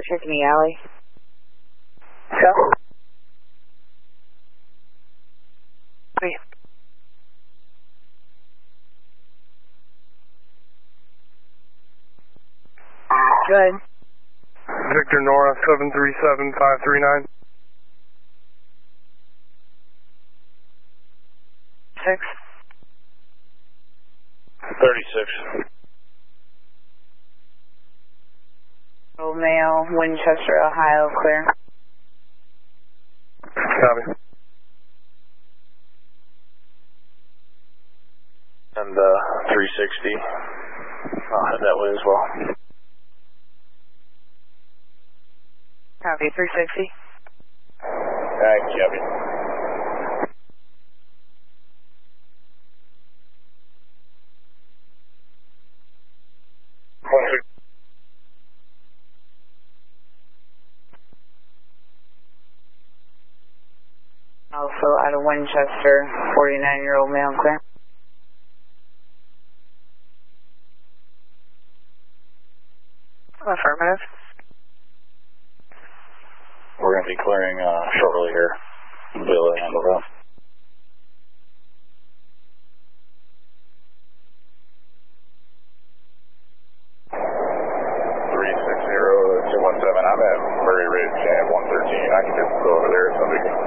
Chickeny Alley. Yeah. Wait. Good. Victor Nora 737539. 6. 36. Romeo, Winchester, Ohio, clear. Copy. And 360. I'll head that way as well. Copy, 360. Copy. Also out of Winchester, 49-year-old male, clear. Affirmative. We're going to be clearing shortly here. We'll be able to handle that. I'm at Murray Ridge at 113. I can just go over there so we can